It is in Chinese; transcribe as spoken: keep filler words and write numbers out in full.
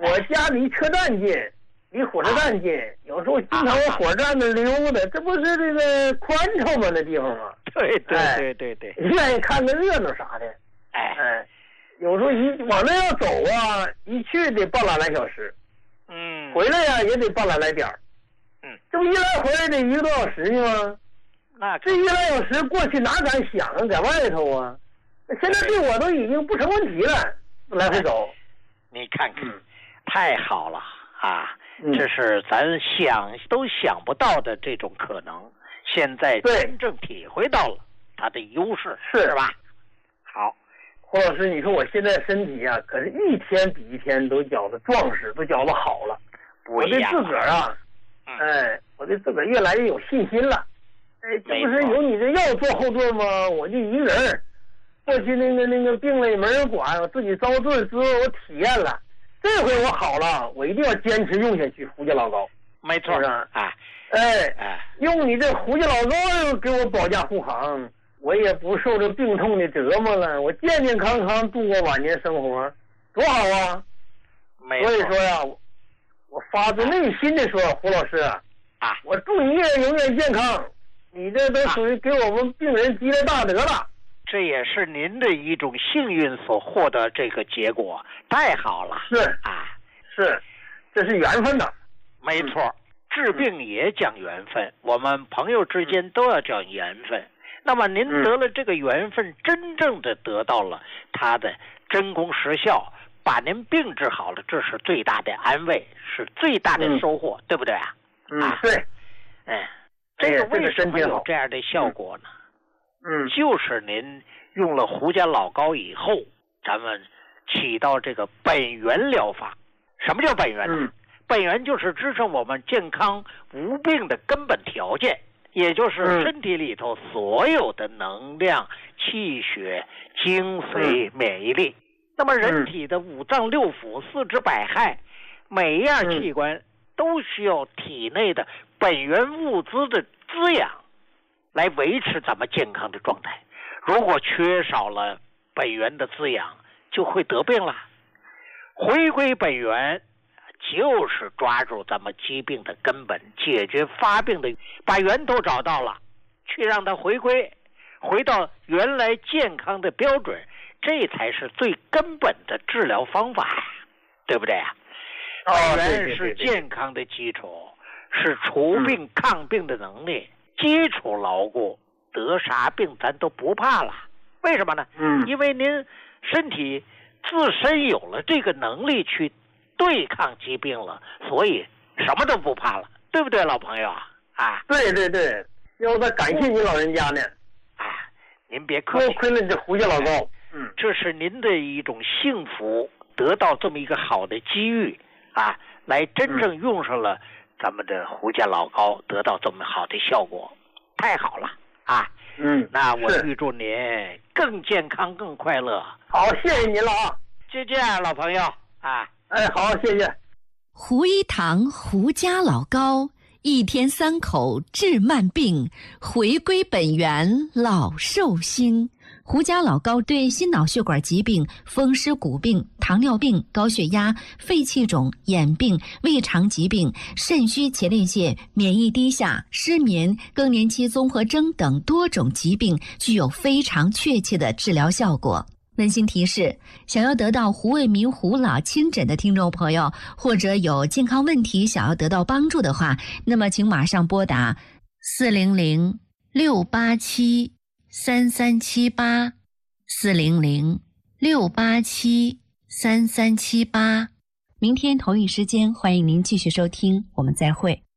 我家离车站近，离火车站近，有时候经常往火车站那溜达，这不是这个宽敞吗？那地方吗？ 对对对对对， 愿意看个热闹啥的。 哎哎，有时候一往那要走啊，一去得半拉来小时， 嗯， 回来呀、也得半拉来点儿。 嗯， 这不一来回来得一个多小时呢吗？ 那这一来小时过去哪敢想啊，在外头啊。现在对我都已经不成问题了，来回走。 你看看， 嗯太好了啊！ 嗯这是咱想都想不到的这种可能，现在对真正体会到了它的优势， 是是吧？好， 胡老师，你说我现在身体啊，可是一天比一天都觉得壮实，都觉得好了。我对不一样自个儿啊， 嗯哎，我对自个儿越来越有信心了。哎，这不是没错有你这药做后盾吗？我就一个人儿，过去那个那个病了也没人管，我自己遭罪之后我体验了，这回我好了，我一定要坚持用下去。胡家老高， 没错是不是啊哎哎， 哎， 用你这胡家老高给我保驾护航，我也不受这病痛的折磨了，我健健康康度过晚年生活，多好啊！ 没错。 所以说呀，我发自内心的说，胡老师啊， 我祝你也永远健康，你这都属于给我们病人积了大德了。 这也是您的一种幸运所获得这个结果，太好了。 是啊， 是，这是缘分的。 没错，治病也讲缘分，我们朋友之间都要讲缘分。那么您得了这个缘分，真正的得到了它的真功实效，把您病治好了，这是最大的安慰，是最大的收获，嗯、对不对啊？ 嗯， 啊对。 哎，这个为什么有这样的效果呢？ 嗯， 就是您用了胡家老高以后，咱们起到这个本源疗法。什么叫本源呢？ 嗯、 本源就是支撑我们健康无病的根本条件，也就是身体里头所有的能量、气血、精髓、免疫力。那么人体的五脏六腑、四肢百骸，每一样器官都需要体内的本源物资的滋养，来维持咱们健康的状态。如果缺少了本源的滋养，就会得病了。回归本源，就是抓住咱们疾病的根本，解决发病的，把源头找到了，去让它回归，回到原来健康的标准，这才是最根本的治疗方法，对不对啊？本源是健康的基础，是除病抗病的能力，基础牢固，得啥病咱都不怕了。为什么呢？ 嗯， 因为您身体自身有了这个能力去对抗疾病了，所以什么都不怕了，对不对，老朋友啊？啊， 对对对，要再感谢你老人家呢。 啊，您别客气， 多亏了你这胡家老高。 嗯，这是您的一种幸福，得到这么一个好的机遇啊，来真正用上了咱们的胡家老高，得到这么好的效果，太好了啊！ 嗯， 那我预祝您更健康、更快乐。 好，谢谢您了啊！ 就这样，老朋友啊。 哎，好，谢谢。 胡一堂胡家老高，一天三口治慢病，回归本源老寿星。胡家老高对心脑血管疾病、风湿骨病、糖尿病、高血压、肺气肿、眼病、胃肠疾病、肾虚前列腺、免疫低下、失眠、更年期综合征等多种疾病具有非常确切的治疗效果。温馨提示：想要得到胡卫民胡老亲诊的听众朋友，或者有健康问题想要得到帮助的话，那么请马上拨打四零零六八七三三七八四零零六八七三三七八。明天同一时间，欢迎您继续收听，我们再会。